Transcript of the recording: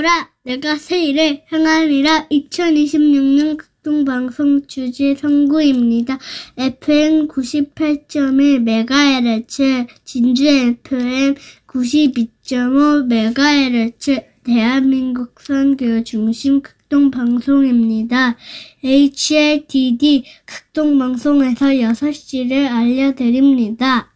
오라 내가 새일을 향하리라. 2026년 극동방송 주제 선구입니다. FM 98.1MHz, 진주 FM 92.5MHz, 대한민국 선교 중심 극동방송입니다. HLTD 극동방송에서 6시를 알려드립니다.